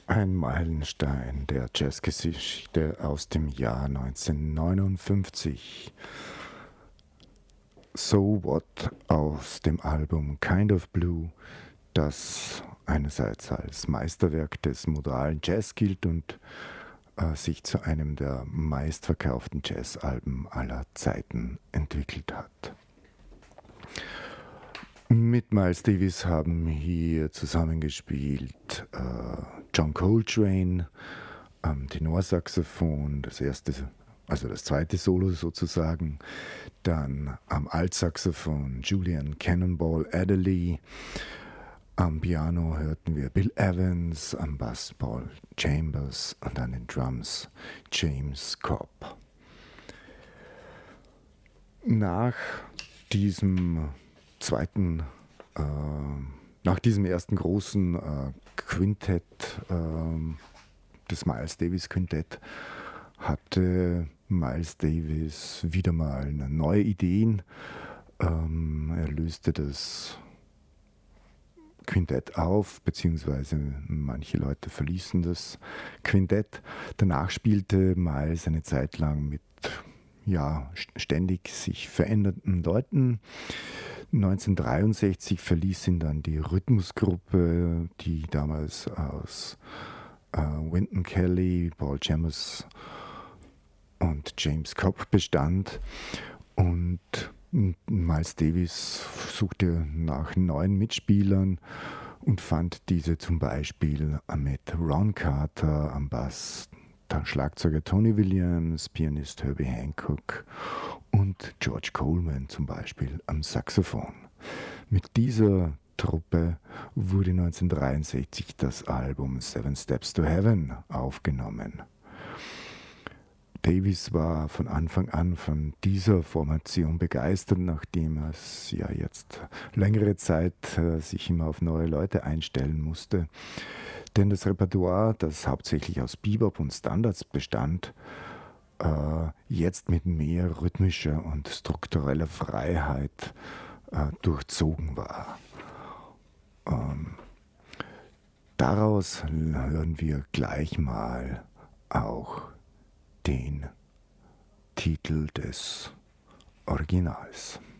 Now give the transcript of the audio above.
Ein Meilenstein der Jazzgeschichte aus dem Jahr 1959. So What aus dem Album Kind of Blue, das einerseits als Meisterwerk des modalen Jazz gilt und sich zu einem der meistverkauften Jazzalben aller Zeiten entwickelt hat. Mit Miles Davis haben hier zusammengespielt John Coltrane am Tenorsaxophon, das zweite Solo sozusagen, dann am Altsaxophon Julian Cannonball Adderley, am Piano hörten wir Bill Evans, am Bass Paul Chambers und an den Drums James Cobb. Nach diesem ersten großen Quintett, das Miles Davis Quintett, hatte Miles Davis wieder mal neue Ideen. Er löste das Quintett auf, beziehungsweise manche Leute verließen das Quintett. Danach spielte Miles eine Zeit lang mit ständig sich verändernden Leuten. 1963 verließ ihn dann die Rhythmusgruppe, die damals aus Wynton Kelly, Paul Chambers und James Cobb bestand. Und Miles Davis suchte nach neuen Mitspielern und fand diese zum Beispiel mit Ron Carter am Bass, Schlagzeuger Tony Williams, Pianist Herbie Hancock und George Coleman zum Beispiel am Saxophon. Mit dieser Truppe wurde 1963 das Album Seven Steps to Heaven aufgenommen. Davis war von Anfang an von dieser Formation begeistert, nachdem er jetzt längere Zeit sich immer auf neue Leute einstellen musste. Denn das Repertoire, das hauptsächlich aus Bebop und Standards bestand, jetzt mit mehr rhythmischer und struktureller Freiheit durchzogen war. Daraus hören wir gleich mal auch den Titel des Originals.